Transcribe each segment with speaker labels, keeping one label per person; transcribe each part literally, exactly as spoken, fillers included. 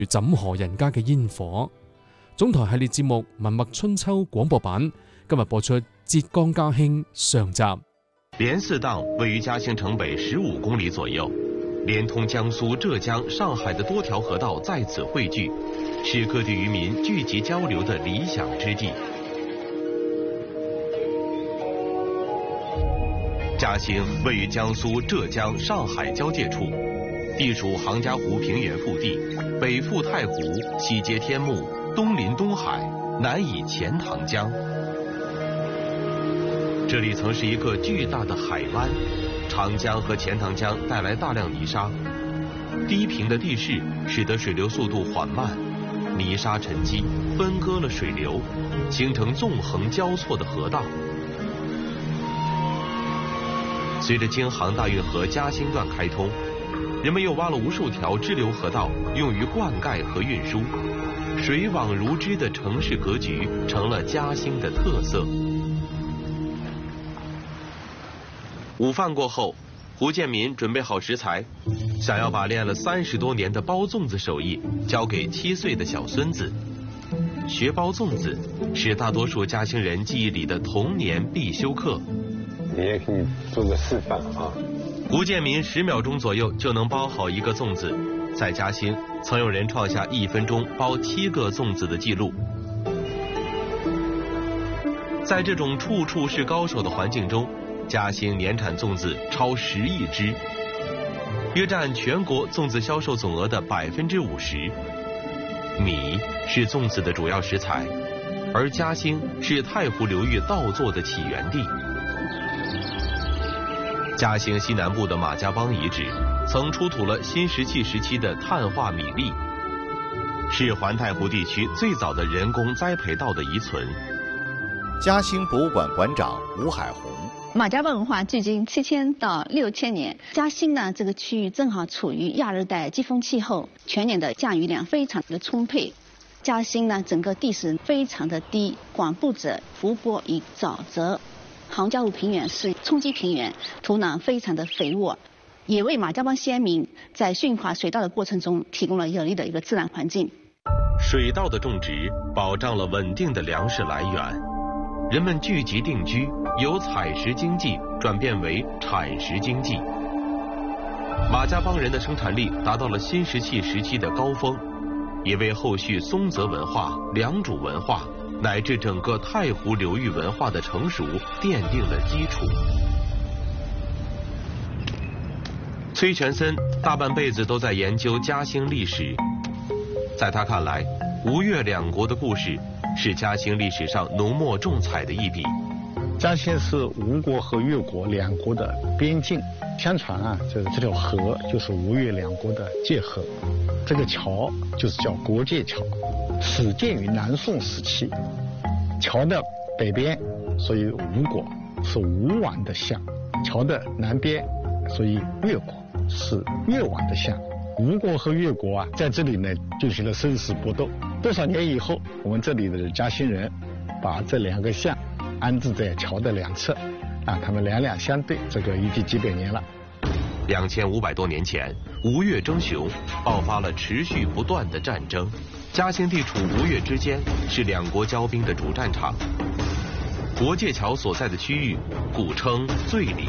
Speaker 1: 枕河人家嘅煙火。總台系列節目《文墨春秋》廣播版今日播出浙江嘉興上集。
Speaker 2: 蓮寺檔位於嘉興城北十五公里左右，連通江蘇、浙江、上海的多條河道在此匯聚，是各地漁民聚集交流的理想之地。嘉興位於江蘇、浙江、上海交界處，地處杭嘉湖平原腹地，北附太湖，西接天目，東臨東海，南倚錢塘江。這裡曾是一個巨大的海灣，長江和錢塘江帶來大量泥沙，低平的地勢使得水流速度緩慢，泥沙沉積分割了水流，形成縱橫交錯的河道。隨着京杭大運河嘉興段開通，人們又挖了無數條支流河道，用於灌溉和運輸，水網如織的城市格局成了嘉興的特色。午飯過後，胡建民準備好食材，想要把練了三十多年的包粽子手藝交給七歲的小孫子。學包粽子是大多數嘉興人記憶裡的童年必修課。
Speaker 3: 你也可以做個示範啊！
Speaker 2: 胡建民十秒鐘左右就能包好一個粽子，在嘉興曾有人創下一分鐘包七個粽子的記錄。在這種處處是高手的環境中，嘉興年產粽子超十億隻，約佔全國粽子銷售總額的百分之五十。米是粽子的主要食材，而嘉興是太湖流域稻作的起源地。嘉興西南部的馬家浜遺址曾出土了新石器時期的碳化米粒，是環太湖地區最早的人工栽培稻的遺存。
Speaker 4: 嘉興博物館館長吳海紅。
Speaker 5: 馬家浜文化距今七千到六千年，嘉興呢這個區域正好處於亞熱帶季風氣候，全年的降雨量非常的充沛。嘉興呢整個地勢非常的低，廣布着湖泊與沼澤。杭嘉湖平原是冲積平原，土壤非常的肥沃，也為馬家浜先民在馴化水稻的過程中提供了有利的一個自然環境。
Speaker 2: 水稻的種植保障了穩定的糧食來源，人們聚集定居，由採食經濟轉變為產食經濟。馬家浜人的生產力達到了新石器時期的高峰，也為後續松澤文化、良渚文化乃至整個太湖流域文化的成熟奠定了基礎。崔全森大半輩子都在研究嘉興歷史，在他看來，吳越兩國的故事是嘉興歷史上濃墨重彩的一筆。
Speaker 6: 嘉興是吳國和越國兩國的邊境，相傳啊，這這條河就是吳越兩國的界河，這個橋就是叫國界橋，始建於南宋時期。橋的北邊，所以吳國是吳王的相；橋的南邊，所以越國是越王的相。吳國和越國啊，在這裡呢進行了生死搏鬥。多少年以後，我們這裡的嘉興人把這兩個相安置在橋的兩側，啊，他們兩兩相對，這個已經幾百年了。
Speaker 2: 兩千五百多年前，吳越爭雄，爆發了持續不斷的戰爭。嘉興地處吳越之間，是兩國交兵的主戰場。國界橋所在的區域，古稱醉里。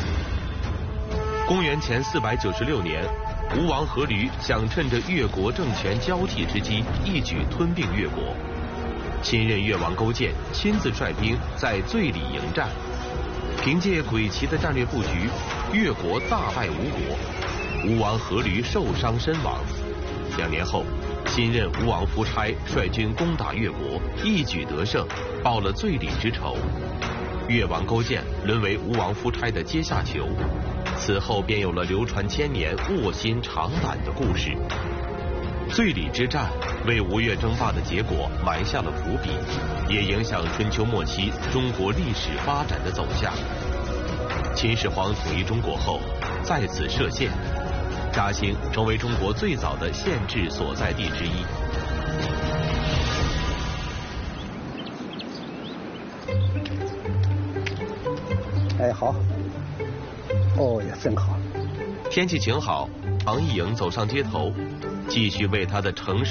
Speaker 2: 公元前四百九十六年，吳王闔閭想趁着越國政權交替之機，一舉吞併越國。親任越王勾踐親自率兵在醉里迎戰，憑借詭奇的戰略布局，越國大敗吳國，吳王闔閭受傷身亡。兩年後，新任吳王夫差率軍攻打越國，一舉得勝，報了醉里之仇。越王勾踐淪為吳王夫差的階下囚，此後便有了流傳千年、臥薪嘗膽的故事。醉里之戰為吳越爭霸的結果埋下了伏筆，也影響春秋末期中國歷史發展的走向。秦始皇統一中國後，在此設縣，嘉興成為中國最早的縣治所在地之一。
Speaker 7: 哎，好。哦呀，真好。
Speaker 2: 天氣晴好，唐一營走上街頭， 继续为他的城市